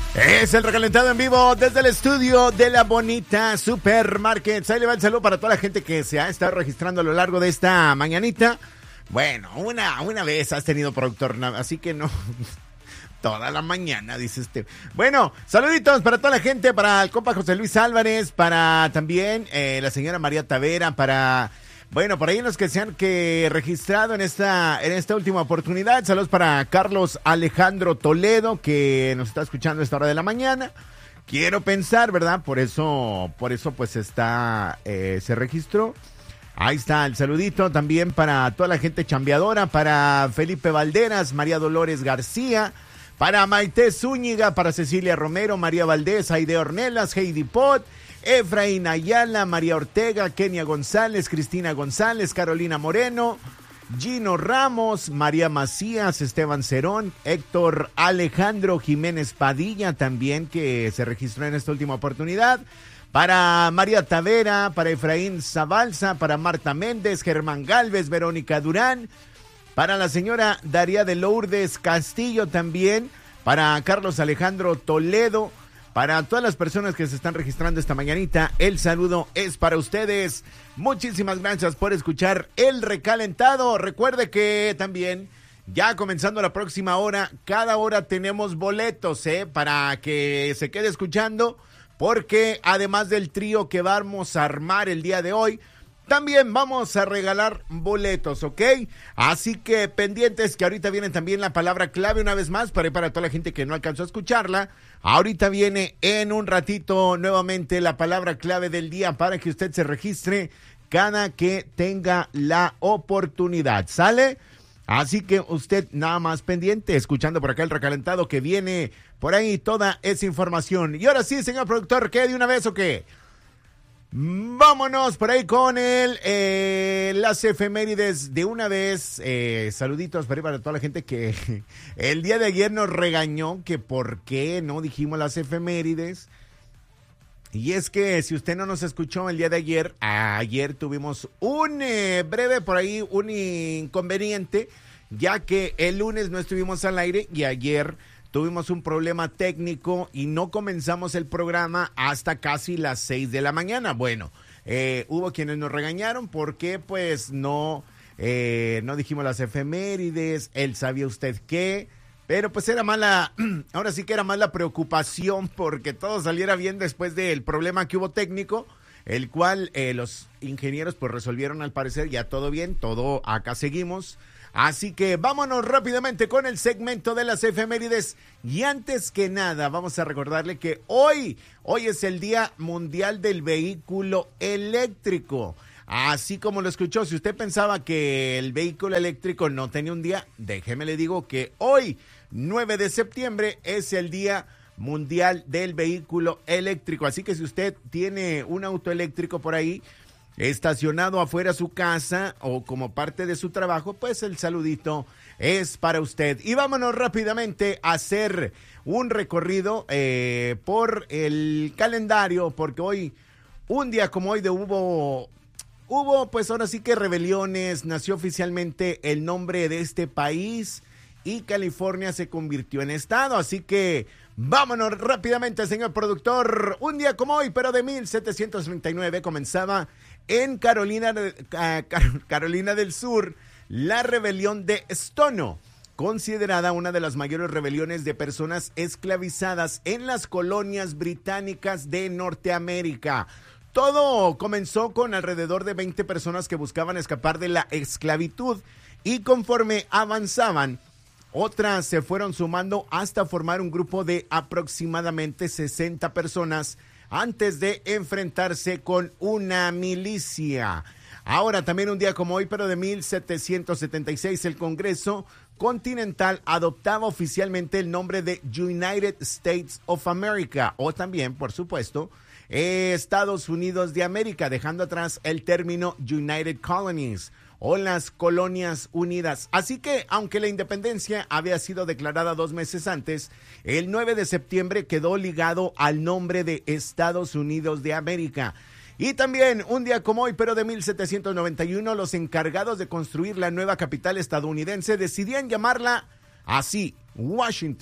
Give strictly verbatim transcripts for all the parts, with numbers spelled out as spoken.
Es el recalentado en vivo desde el estudio de la bonita Supermarket. Ahí le va el saludo para toda la gente que se ha estado registrando a lo largo de esta mañanita. Bueno, una, una vez has tenido productor, así que no... Toda la mañana, dice este. Bueno, saluditos para toda la gente, para el compa José Luis Álvarez, para también eh, la señora María Tavera, para... Bueno, por ahí los que se han que registrado en esta, en esta última oportunidad. Saludos para Carlos Alejandro Toledo, que nos está escuchando a esta hora de la mañana. Quiero pensar, ¿verdad? Por eso, por eso pues está, eh, se registró. Ahí está el saludito también para toda la gente chambeadora, para Felipe Valderas, María Dolores García, para Maite Zúñiga, para Cecilia Romero, María Valdés, Aide Ornelas, Heidi Pot, Efraín Ayala, María Ortega, Kenia González, Cristina González, Carolina Moreno, Gino Ramos, María Macías, Esteban Cerón, Héctor Alejandro Jiménez Padilla también, que se registró en esta última oportunidad, para María Tavera, para Efraín Zabalza, para Marta Méndez, Germán Galvez, Verónica Durán, para la señora Daría de Lourdes Castillo también, para Carlos Alejandro Toledo. Para todas las personas que se están registrando esta mañanita, el saludo es para ustedes. Muchísimas gracias por escuchar El Recalentado. Recuerde que también, ya comenzando la próxima hora, cada hora tenemos boletos, ¿eh? Para que se quede escuchando, porque además del trío que vamos a armar el día de hoy, también vamos a regalar boletos, ¿ok? Así que pendientes, que ahorita viene también la palabra clave una vez más, para, para toda la gente que no alcanzó a escucharla. Ahorita viene en un ratito nuevamente la palabra clave del día para que usted se registre cada que tenga la oportunidad, ¿sale? Así que usted nada más pendiente, escuchando por acá el recalentado, que viene por ahí toda esa información. Y ahora sí, señor productor, ¿qué de una vez o qué? Vámonos por ahí con el, eh, las efemérides de una vez. Eh, saluditos para, para toda la gente que el día de ayer nos regañó que por qué no dijimos las efemérides. Y es que si usted no nos escuchó el día de ayer, ayer tuvimos un eh, breve por ahí, un inconveniente, ya que el lunes no estuvimos al aire y ayer tuvimos un problema técnico y no comenzamos el programa hasta casi las seis de la mañana. Bueno, eh, hubo quienes nos regañaron porque pues no, eh, no dijimos las efemérides, él sabía usted qué, pero pues era mala, ahora sí que era más la preocupación porque todo saliera bien después del problema que hubo técnico, el cual eh, los ingenieros pues resolvieron al parecer ya todo bien, todo acá seguimos. Así que vámonos rápidamente con el segmento de las efemérides. Y antes que nada, vamos a recordarle que hoy, hoy es el Día Mundial del Vehículo Eléctrico. Así como lo escuchó, si usted pensaba que el vehículo eléctrico no tenía un día, déjeme le digo que hoy, nueve de septiembre, es el Día Mundial del Vehículo Eléctrico. Así que si usted tiene un auto eléctrico por ahí, estacionado afuera de su casa o como parte de su trabajo, pues el saludito es para usted. Y vámonos rápidamente a hacer un recorrido eh, por el calendario, porque hoy, un día como hoy de hubo, hubo pues ahora sí que rebeliones, nació oficialmente el nombre de este país y California se convirtió en estado, así que vámonos rápidamente, señor productor. Un día como hoy, pero de mil setecientos treinta y nueve, comenzaba en Carolina, uh, Carolina del Sur la rebelión de Stono, considerada una de las mayores rebeliones de personas esclavizadas en las colonias británicas de Norteamérica. Todo comenzó con alrededor de veinte personas que buscaban escapar de la esclavitud y conforme avanzaban, otras se fueron sumando hasta formar un grupo de aproximadamente sesenta personas antes de enfrentarse con una milicia. Ahora, también un día como hoy, pero de mil setecientos setenta y seis, el Congreso Continental adoptaba oficialmente el nombre de United States of America, o también, por supuesto, eh, Estados Unidos de América, dejando atrás el término United Colonies, o las colonias unidas. Así que, aunque la independencia había sido declarada dos meses antes, el nueve de septiembre quedó ligado al nombre de Estados Unidos de América. Y también, un día como hoy, pero de mil setecientos noventa y uno, los encargados de construir la nueva capital estadounidense decidían llamarla así, Washington.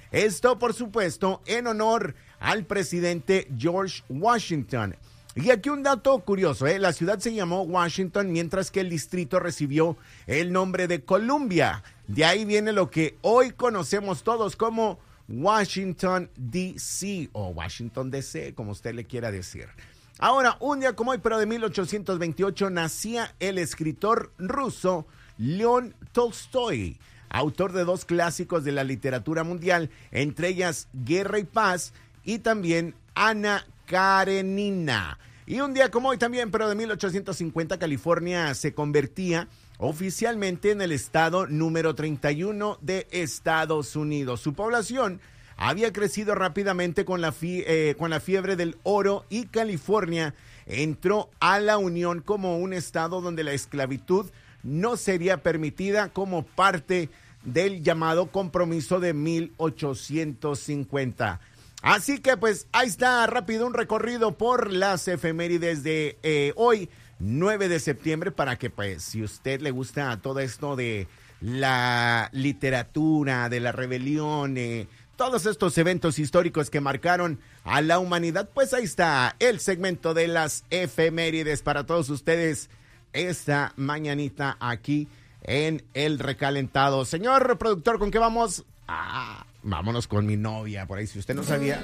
Esto, por supuesto, en honor al presidente George Washington. Y aquí un dato curioso, ¿eh? La ciudad se llamó Washington, mientras que el distrito recibió el nombre de Columbia. De ahí viene lo que hoy conocemos todos como Washington, D C o Washington, D C, como usted le quiera decir. Ahora, un día como hoy, pero de mil ochocientos veintiocho, nacía el escritor ruso León Tolstoy, autor de dos clásicos de la literatura mundial, entre ellas Guerra y Paz y también Ana Karenina. Y un día como hoy también, pero de mil ochocientos cincuenta, California se convertía oficialmente en el estado número treinta y uno de Estados Unidos. Su población había crecido rápidamente con la, fie- eh, con la fiebre del oro y California entró a la Unión como un estado donde la esclavitud no sería permitida como parte del llamado compromiso de mil ochocientos cincuenta. Así que pues ahí está rápido un recorrido por las efemérides de eh, hoy, nueve de septiembre, para que pues si usted le gusta todo esto de la literatura, de la rebelión, eh, todos estos eventos históricos que marcaron a la humanidad, pues ahí está el segmento de las efemérides para todos ustedes esta mañanita aquí en El Recalentado. Señor productor, ¿con qué vamos? Ah, vámonos con mi novia, por ahí, si usted no sabía.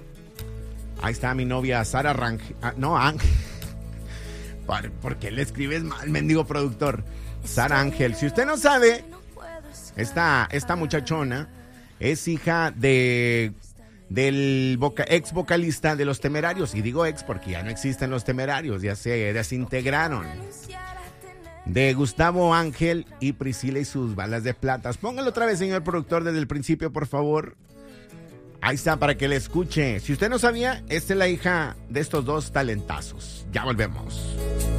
Ahí está mi novia, Sara Rangel. Ah, no, Ángel. ¿Por, ¿Por qué le escribes mal, mendigo productor? Sara Ángel. Si usted no sabe, esta, esta muchachona es hija de del voca, ex vocalista de Los Temerarios. Y digo ex porque ya no existen Los Temerarios, ya se desintegraron. De Gustavo Ángel y Priscila y sus balas de plata. Póngalo otra vez, señor productor, desde el principio, por favor. Ahí está, para que le escuche. Si usted no sabía, esta es la hija de estos dos talentazos. Ya volvemos.